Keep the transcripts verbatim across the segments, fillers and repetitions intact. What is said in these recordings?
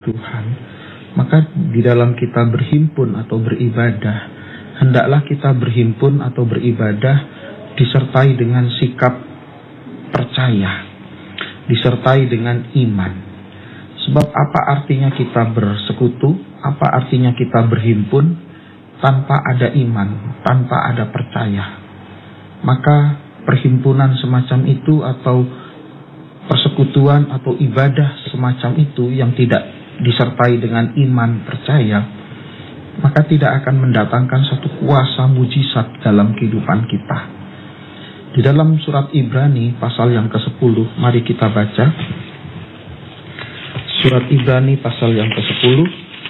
Tuhan, maka di dalam kita berhimpun atau beribadah, hendaklah kita berhimpun atau beribadah disertai dengan sikap percaya, disertai dengan iman. Sebab apa artinya kita bersekutu, apa artinya kita berhimpun tanpa ada iman, tanpa ada percaya? Maka perhimpunan semacam itu atau persekutuan atau ibadah semacam itu yang tidak disertai dengan iman percaya, maka tidak akan mendatangkan satu kuasa mujizat dalam kehidupan kita. Di dalam surat Ibrani pasal yang kesepuluh, mari kita baca. Surat Ibrani pasal yang kesepuluh,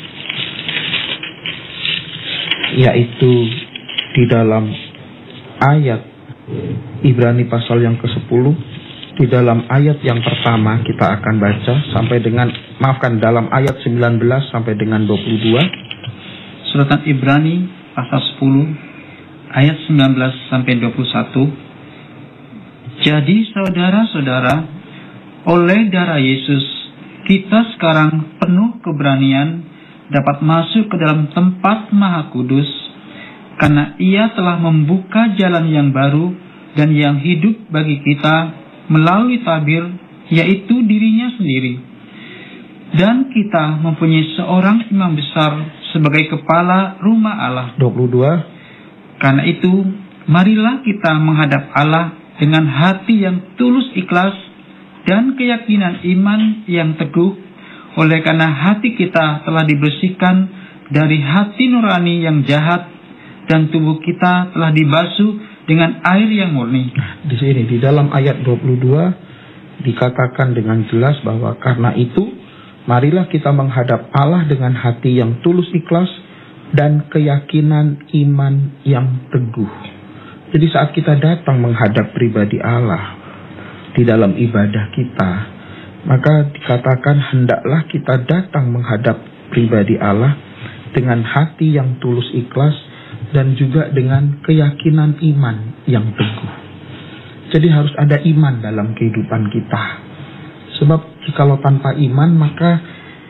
yaitu di dalam ayat Ibrani pasal yang kesepuluh, di dalam ayat yang pertama kita akan baca sampai dengan, maafkan, dalam ayat sembilan belas sampai dengan dua puluh dua. Surat Ibrani pasal sepuluh ayat sembilan belas sampai dua puluh satu. Jadi saudara-saudara, oleh darah Yesus kita sekarang penuh keberanian dapat masuk ke dalam tempat Maha Kudus, karena Ia telah membuka jalan yang baru dan yang hidup bagi kita melalui tabir, yaitu dirinya sendiri. Dan kita mempunyai seorang imam besar sebagai kepala rumah Allah. dua puluh dua. Karena itu, marilah kita menghadap Allah dengan hati yang tulus ikhlas dan keyakinan iman yang teguh, oleh karena hati kita telah dibersihkan dari hati nurani yang jahat dan tubuh kita telah dibasuh dengan air yang murni. Di sini di dalam ayat dua puluh dua dikatakan dengan jelas bahwa karena itu marilah kita menghadap Allah dengan hati yang tulus ikhlas dan keyakinan iman yang teguh. Jadi saat kita datang menghadap pribadi Allah di dalam ibadah kita, maka dikatakan hendaklah kita datang menghadap pribadi Allah dengan hati yang tulus ikhlas dan juga dengan keyakinan iman yang teguh. Jadi harus ada iman dalam kehidupan kita. Sebab jikalau tanpa iman, maka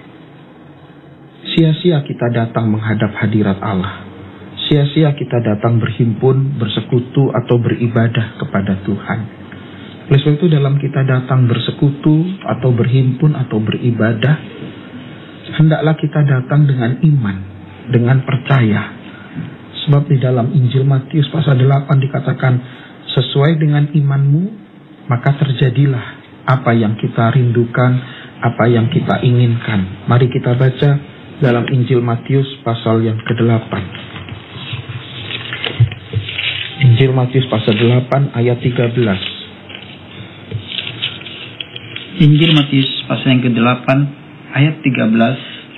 sia-sia kita datang menghadap hadirat Allah. Sia-sia kita datang berhimpun, bersekutu atau beribadah kepada Tuhan. Oleh sebab itu dalam kita datang bersekutu atau berhimpun atau beribadah, hendaklah kita datang dengan iman, dengan percaya. Sebab di dalam Injil Matius pasal delapan dikatakan, sesuai dengan imanmu, maka terjadilah apa yang kita rindukan, apa yang kita inginkan. Mari kita baca dalam Injil Matius pasal yang kedelapan. Injil Matius pasal delapan ayat tiga belas. Injil Matius pasal yang kedelapan ayat tiga belas.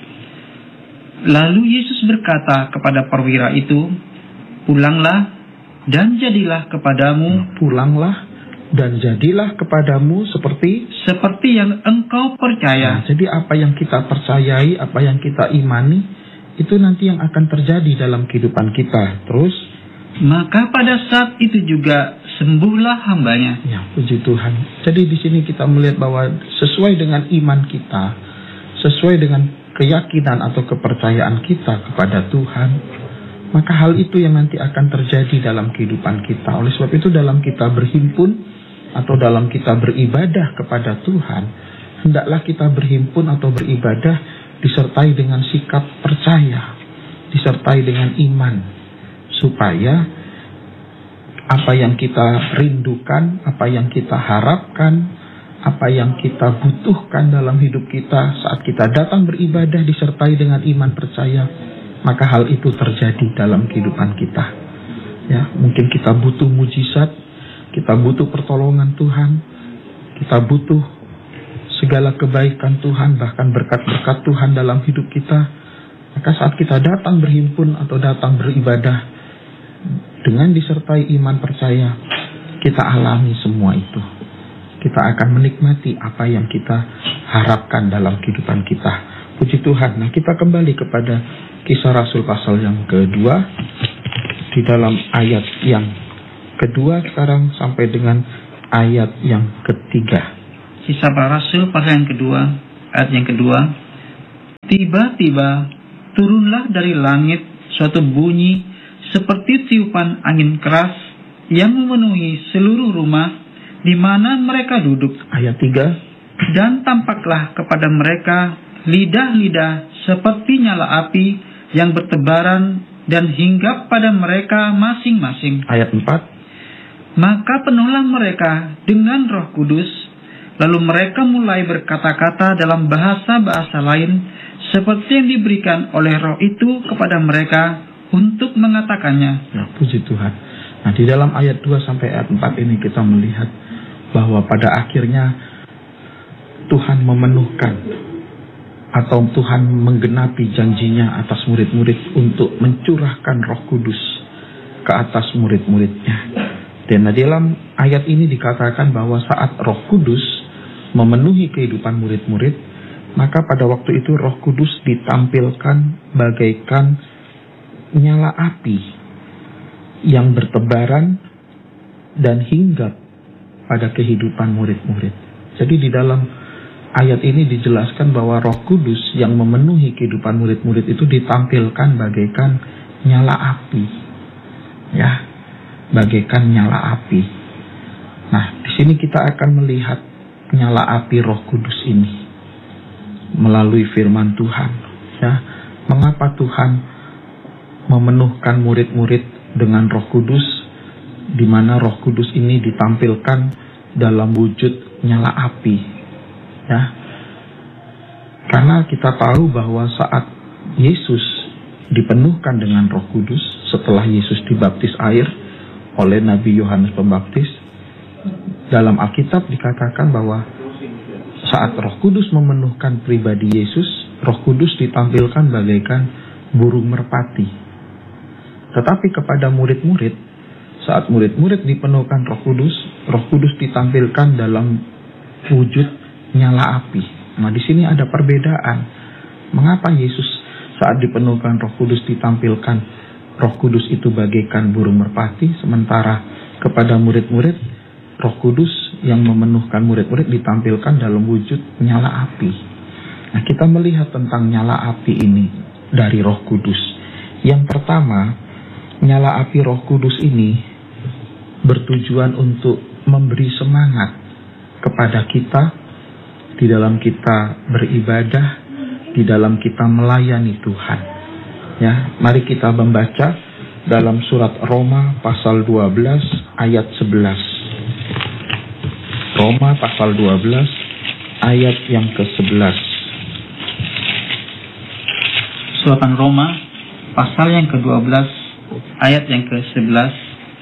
Lalu Yesus berkata kepada perwira itu, pulanglah dan jadilah kepadamu, pulanglah dan jadilah kepadamu seperti seperti yang engkau percaya. Nah, jadi apa yang kita percayai, apa yang kita imani, itu nanti yang akan terjadi dalam kehidupan kita. Terus, maka pada saat itu juga sembuhlah hambanya. Ya, puji Tuhan. Jadi di sini kita melihat bahwa sesuai dengan iman kita, sesuai dengan keyakinan atau kepercayaan kita kepada Tuhan, maka hal itu yang nanti akan terjadi dalam kehidupan kita. Oleh sebab itu dalam kita berhimpun atau dalam kita beribadah kepada Tuhan, hendaklah kita berhimpun atau beribadah disertai dengan sikap percaya, disertai dengan iman, supaya apa yang kita rindukan, apa yang kita harapkan, apa yang kita butuhkan dalam hidup kita saat kita datang beribadah disertai dengan iman percaya, maka hal itu terjadi dalam kehidupan kita. Ya, mungkin kita butuh mujizat, kita butuh pertolongan Tuhan, kita butuh segala kebaikan Tuhan, bahkan berkat-berkat Tuhan dalam hidup kita. Maka saat kita datang berhimpun atau datang beribadah dengan disertai iman percaya, kita alami semua itu. Kita akan menikmati apa yang kita harapkan dalam kehidupan kita. Puji Tuhan. Nah, kita kembali kepada Kisah Rasul pasal yang kedua. Di dalam ayat yang kedua sekarang sampai dengan ayat yang ketiga. Kisah Para Rasul pasal yang kedua, ayat yang kedua. Tiba-tiba turunlah dari langit suatu bunyi seperti tiupan angin keras yang memenuhi seluruh rumah di mana mereka duduk. Ayat tiga. Dan tampaklah kepada mereka lidah-lidah seperti nyala api yang bertebaran dan hinggap pada mereka masing-masing. Ayat empat. Maka penuhlah mereka dengan Roh Kudus, lalu mereka mulai berkata-kata dalam bahasa-bahasa lain seperti yang diberikan oleh Roh itu kepada mereka untuk mengatakannya. Ya, puji Tuhan. Nah, di dalam ayat dua sampai ayat empat ini kita melihat bahwa pada akhirnya Tuhan memenuhkan atau Tuhan menggenapi janjinya atas murid-murid untuk mencurahkan Roh Kudus ke atas murid-muridnya. Dan dalam ayat ini dikatakan bahwa saat Roh Kudus memenuhi kehidupan murid-murid, maka pada waktu itu Roh Kudus ditampilkan bagaikan nyala api yang bertebaran dan hinggap pada kehidupan murid-murid. Jadi di dalam ayat ini dijelaskan bahwa Roh Kudus yang memenuhi kehidupan murid-murid itu ditampilkan bagaikan nyala api. Ya, bagaikan nyala api. Nah, di sini kita akan melihat nyala api Roh Kudus ini melalui firman Tuhan. Ya, mengapa Tuhan memenuhkan murid-murid dengan Roh Kudus, di mana Roh Kudus ini ditampilkan dalam wujud nyala api. Ya, karena kita tahu bahwa saat Yesus dipenuhkan dengan Roh Kudus setelah Yesus dibaptis air oleh Nabi Yohanes Pembaptis, dalam Alkitab dikatakan bahwa saat Roh Kudus memenuhkan pribadi Yesus, Roh Kudus ditampilkan bagaikan burung merpati. Tetapi kepada murid-murid, saat murid-murid dipenuhkan Roh Kudus, Roh Kudus ditampilkan dalam wujud nyala api. Nah, di sini ada perbedaan. Mengapa Yesus saat dipenuhkan Roh Kudus ditampilkan Roh Kudus itu bagaikan burung merpati, sementara kepada murid-murid Roh Kudus yang memenuhkan murid-murid ditampilkan dalam wujud nyala api. Nah, kita melihat tentang nyala api ini dari Roh Kudus. Yang pertama, nyala api Roh Kudus ini bertujuan untuk memberi semangat kepada kita di dalam kita beribadah, di dalam kita melayani Tuhan. Ya, mari kita membaca dalam surat Roma pasal dua belas ayat sebelas. Roma pasal dua belas ayat yang ke sebelas. Suratan Roma pasal yang ke dua belas ayat yang ke sebelas.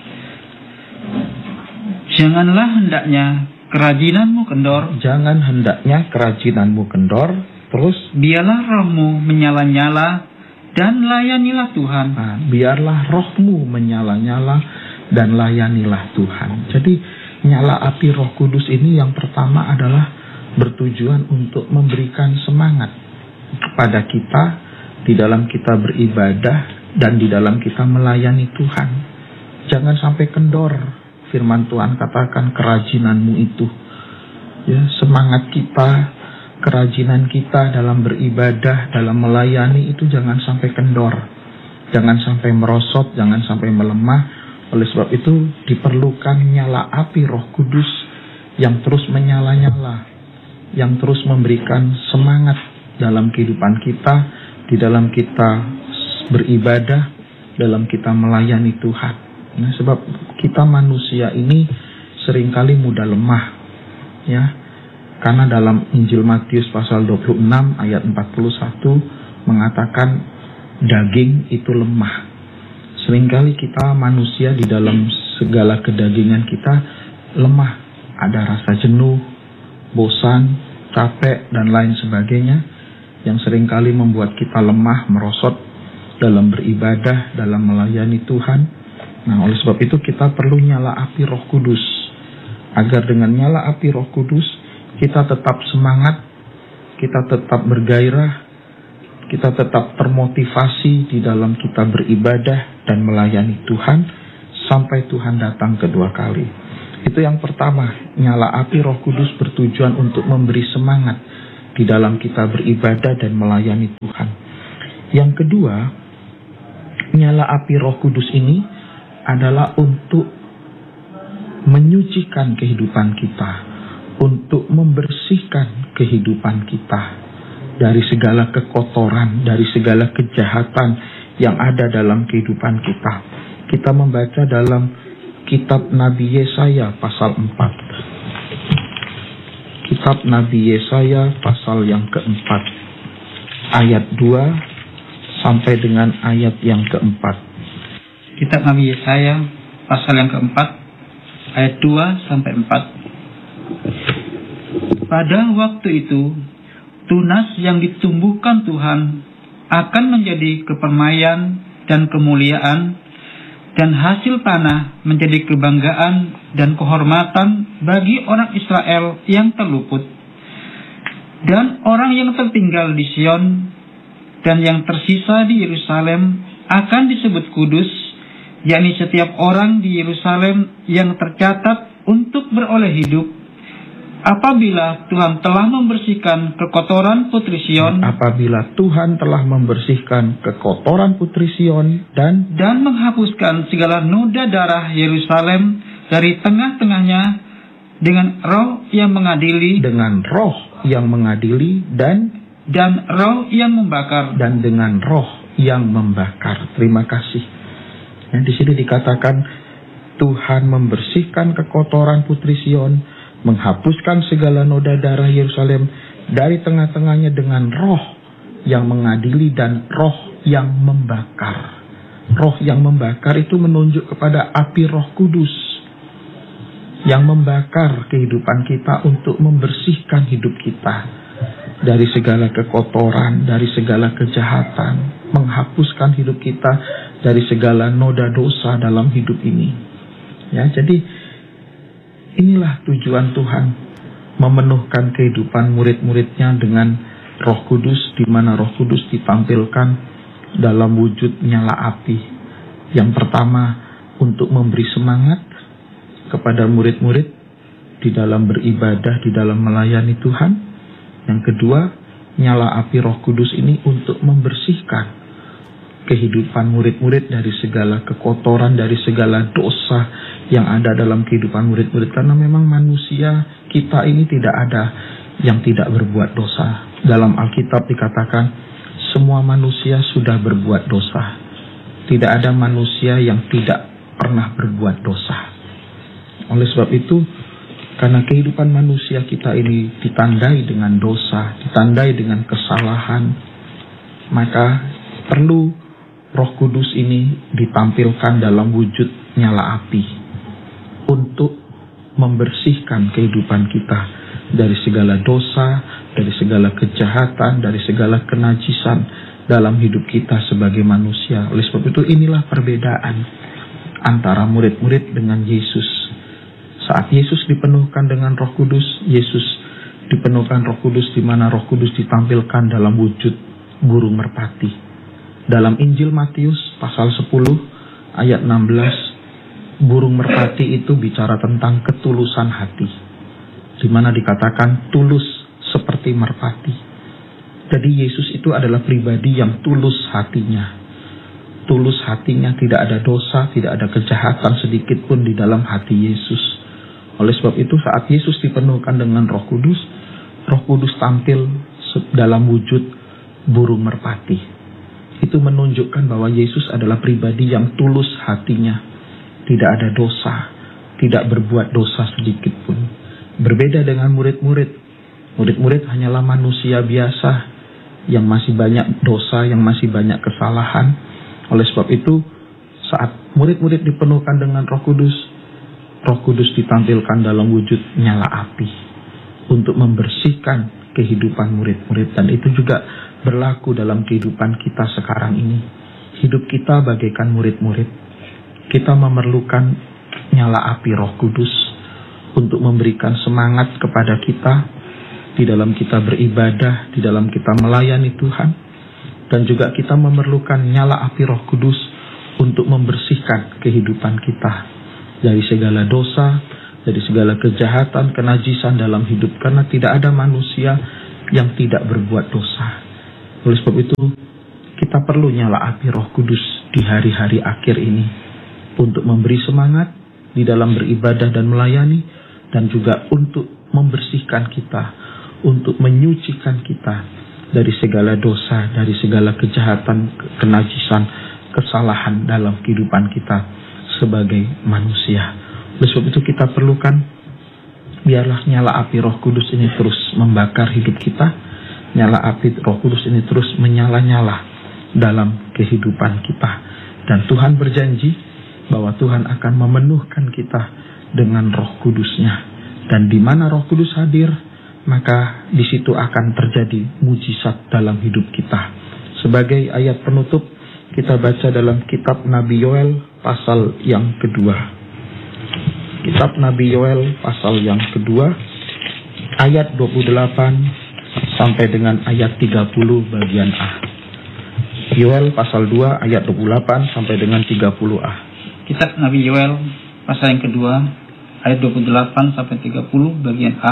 Janganlah hendaknya kerajinanmu kendor. Jangan hendaknya kerajinanmu kendor. Terus, biarlah rohmu menyala-nyala dan layanilah Tuhan. Nah, biarlah rohmu menyala-nyala dan layanilah Tuhan. Jadi nyala api Roh Kudus ini yang pertama adalah bertujuan untuk memberikan semangat kepada kita di dalam kita beribadah dan di dalam kita melayani Tuhan. Jangan sampai kendor. Firman Tuhan katakan kerajinanmu itu. Ya, semangat kita, kerajinan kita dalam beribadah, dalam melayani itu jangan sampai kendor. Jangan sampai merosot, jangan sampai melemah. Oleh sebab itu diperlukan nyala api Roh Kudus yang terus menyala-nyala, yang terus memberikan semangat dalam kehidupan kita, di dalam kita beribadah, dalam kita melayani Tuhan. Nah, sebab kita manusia ini seringkali mudah lemah, ya. Karena dalam Injil Matius pasal dua puluh enam ayat empat puluh satu mengatakan daging itu lemah. Seringkali kita manusia di dalam segala kedagingan kita lemah. Ada rasa jenuh, bosan, capek, dan lain sebagainya yang seringkali membuat kita lemah, merosot dalam beribadah, dalam melayani Tuhan. Nah, oleh sebab itu kita perlu nyala api Roh Kudus. Agar dengan nyala api Roh Kudus kita tetap semangat, kita tetap bergairah, kita tetap termotivasi di dalam kita beribadah dan melayani Tuhan sampai Tuhan datang kedua kali. Itu yang pertama, nyala api Roh Kudus bertujuan untuk memberi semangat di dalam kita beribadah dan melayani Tuhan. Yang kedua, nyala api Roh Kudus ini adalah untuk menyucikan kehidupan kita, untuk membersihkan kehidupan kita dari segala kekotoran, dari segala kejahatan yang ada dalam kehidupan kita. Kita membaca dalam kitab Nabi Yesaya pasal empat. Kitab Nabi Yesaya pasal yang keempat, ayat dua sampai dengan ayat yang keempat. Kitab Nabi Yesaya pasal yang keempat, ayat dua sampai empat. Pada waktu itu, tunas yang ditumbuhkan Tuhan akan menjadi kepermaian dan kemuliaan, dan hasil tanah menjadi kebanggaan dan kehormatan bagi orang Israel yang terluput. Dan orang yang tertinggal di Sion dan yang tersisa di Yerusalem akan disebut kudus, yakni setiap orang di Yerusalem yang tercatat untuk beroleh hidup. Apabila Tuhan telah membersihkan kekotoran putri Sion, apabila Tuhan telah membersihkan kekotoran putri Sion dan dan menghapuskan segala noda darah Yerusalem dari tengah-tengahnya dengan roh yang mengadili, dengan roh yang mengadili dan dan roh yang membakar, dan dengan roh yang membakar. Terima kasih. Nah, di sini dikatakan Tuhan membersihkan kekotoran putri Sion, menghapuskan segala noda darah Yerusalem dari tengah-tengahnya dengan roh yang mengadili dan roh yang membakar. Roh yang membakar itu menunjuk kepada api Roh Kudus yang membakar kehidupan kita untuk membersihkan hidup kita dari segala kekotoran, dari segala kejahatan, menghapuskan hidup kita dari segala noda dosa dalam hidup ini. Ya, jadi inilah tujuan Tuhan, memenuhkan kehidupan murid-muridnya dengan Roh Kudus, di mana Roh Kudus ditampilkan dalam wujud nyala api. Yang pertama, untuk memberi semangat kepada murid-murid di dalam beribadah, di dalam melayani Tuhan. Yang kedua, nyala api Roh Kudus ini untuk membersihkan kehidupan murid-murid dari segala kekotoran, dari segala dosa yang ada dalam kehidupan murid-murid. Karena memang manusia kita ini tidak ada yang tidak berbuat dosa. Dalam Alkitab dikatakan semua manusia sudah berbuat dosa. Tidak ada manusia yang tidak pernah berbuat dosa. Oleh sebab itu, karena kehidupan manusia kita ini ditandai dengan dosa, ditandai dengan kesalahan, maka perlu Roh Kudus ini ditampilkan dalam wujud nyala api untuk membersihkan kehidupan kita dari segala dosa, dari segala kejahatan, dari segala kenajisan dalam hidup kita sebagai manusia. Oleh sebab itu, inilah perbedaan antara murid-murid dengan Yesus. Saat Yesus dipenuhkan dengan Roh Kudus, Yesus dipenuhkan Roh Kudus di mana Roh Kudus ditampilkan dalam wujud burung merpati. Dalam Injil Matius pasal sepuluh ayat enam belas, burung merpati itu bicara tentang ketulusan hati, di mana dikatakan tulus seperti merpati. Jadi Yesus itu adalah pribadi yang tulus hatinya. Tulus hatinya, tidak ada dosa, tidak ada kejahatan sedikit pun di dalam hati Yesus. Oleh sebab itu, saat Yesus dipenuhkan dengan Roh Kudus, Roh Kudus tampil dalam wujud burung merpati. Itu menunjukkan bahwa Yesus adalah pribadi yang tulus hatinya. Tidak ada dosa, tidak berbuat dosa sedikit pun. Berbeda dengan murid-murid. Murid-murid hanyalah manusia biasa yang masih banyak dosa, yang masih banyak kesalahan. Oleh sebab itu, saat murid-murid dipenuhkan dengan Roh Kudus, Roh Kudus ditampilkan dalam wujud nyala api untuk membersihkan kehidupan murid-murid. Dan itu juga berlaku dalam kehidupan kita sekarang ini. Hidup kita bagaikan murid-murid. Kita memerlukan nyala api Roh Kudus untuk memberikan semangat kepada kita di dalam kita beribadah, di dalam kita melayani Tuhan. Dan juga kita memerlukan nyala api Roh Kudus untuk membersihkan kehidupan kita dari segala dosa, dari segala kejahatan, kenajisan dalam hidup. Karena tidak ada manusia, yang tidak berbuat dosa. Oleh sebab itu, kita perlu nyala api Roh Kudus di hari-hari akhir ini untuk memberi semangat di dalam beribadah dan melayani, dan juga untuk membersihkan kita, untuk menyucikan kita dari segala dosa, dari segala kejahatan, kenajisan, kesalahan dalam kehidupan kita sebagai manusia. Oleh sebab itu kita perlukan, biarlah nyala api Roh Kudus ini terus membakar hidup kita, nyala api Roh Kudus ini terus menyala-nyala dalam kehidupan kita. Dan Tuhan berjanji bahwa Tuhan akan memenuhkan kita dengan Roh Kudus-Nya. Dan di mana Roh Kudus hadir, maka di situ akan terjadi mujizat dalam hidup kita. Sebagai ayat penutup, kita baca dalam kitab Nabi Yoel pasal yang kedua. Kitab Nabi Yoel pasal yang kedua, ayat dua puluh delapan sampai dengan ayat tiga puluh bagian A. Yoel pasal dua ayat dua puluh delapan sampai dengan tiga puluh A. Kitab Nabi Yoel pasal yang kedua ayat dua puluh delapan sampai tiga puluh bagian A.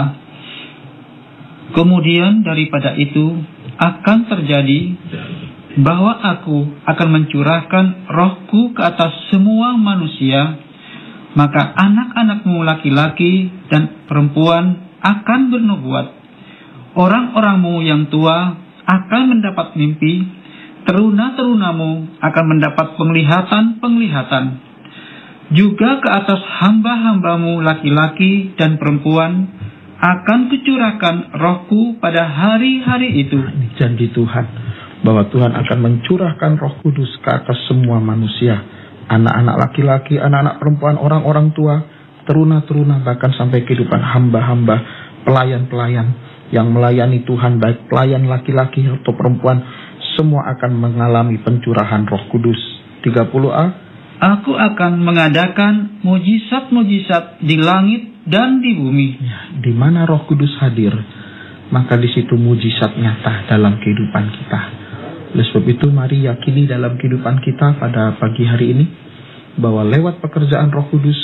Kemudian daripada itu akan terjadi bahwa aku akan mencurahkan rohku ke atas semua manusia, maka anak-anakmu laki-laki dan perempuan akan bernubuat. Orang-orangmu yang tua akan mendapat mimpi, teruna-terunamu akan mendapat penglihatan-penglihatan. Juga ke atas hamba-hambamu laki-laki dan perempuan akan kucurahkan rohku pada hari-hari itu. Ini janji Tuhan, bahwa Tuhan akan mencurahkan Roh Kudus ke atas semua manusia. Anak-anak laki-laki, anak-anak perempuan, orang-orang tua, teruna-teruna, bahkan sampai kehidupan hamba-hamba, pelayan-pelayan yang melayani Tuhan, baik pelayan laki-laki atau perempuan, semua akan mengalami pencurahan Roh Kudus. tiga puluh A. Aku akan mengadakan mujizat-mujizat di langit dan di bumi. Ya, di mana Roh Kudus hadir, maka di situ mujizat nyata dalam kehidupan kita. Oleh sebab itu, mari yakini dalam kehidupan kita pada pagi hari ini, bahwa lewat pekerjaan Roh Kudus,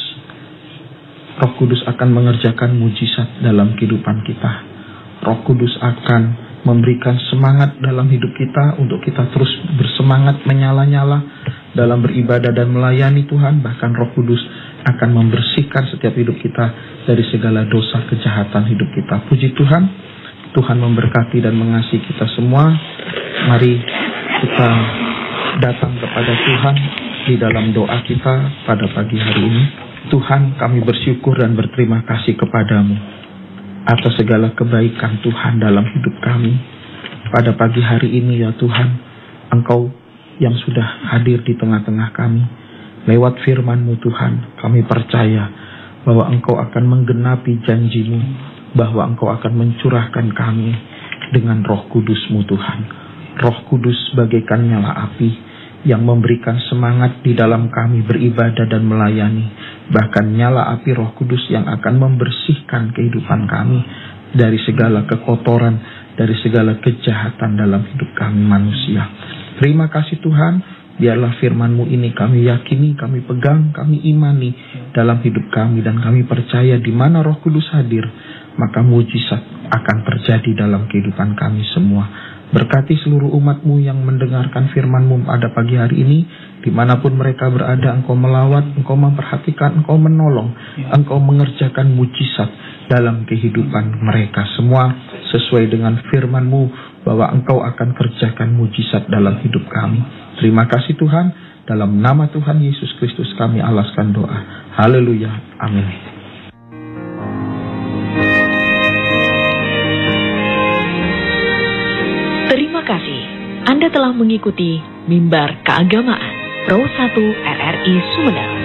Roh Kudus akan mengerjakan mujizat dalam kehidupan kita. Roh Kudus akan memberikan semangat dalam hidup kita untuk kita terus bersemangat menyala-nyala dalam beribadah dan melayani Tuhan. Bahkan Roh Kudus akan membersihkan setiap hidup kita dari segala dosa kejahatan hidup kita. Puji Tuhan, Tuhan memberkati dan mengasihi kita semua. Mari kita datang kepada Tuhan di dalam doa kita pada pagi hari ini. Tuhan, kami bersyukur dan berterima kasih kepadamu atas segala kebaikan Tuhan dalam hidup kami. Pada pagi hari ini ya Tuhan, Engkau yang sudah hadir di tengah-tengah kami. Lewat firman-Mu Tuhan, kami percaya bahwa Engkau akan menggenapi janji-Mu, bahwa Engkau akan mencurahkan kami dengan Roh Kudus-Mu Tuhan. Roh Kudus bagaikan nyala api yang memberikan semangat di dalam kami beribadah dan melayani. Bahkan nyala api Roh Kudus yang akan membersihkan kehidupan kami dari segala kekotoran, dari segala kejahatan dalam hidup kami manusia. Terima kasih Tuhan, biarlah firman-Mu ini kami yakini, kami pegang, kami imani dalam hidup kami. Dan kami percaya di mana Roh Kudus hadir, maka mujizat akan terjadi dalam kehidupan kami semua. Berkati seluruh umat-Mu yang mendengarkan firman-Mu pada pagi hari ini. Dimanapun mereka berada, Engkau melawat, Engkau memperhatikan, Engkau menolong, Engkau mengerjakan mujizat dalam kehidupan mereka semua. Sesuai dengan firman-Mu bahwa Engkau akan kerjakan mujizat dalam hidup kami. Terima kasih Tuhan. Dalam nama Tuhan Yesus Kristus kami alaskan doa. Haleluya. Amin. Terima kasih. Anda telah mengikuti Mimbar Keagamaan Pro satu R R I Sumedang.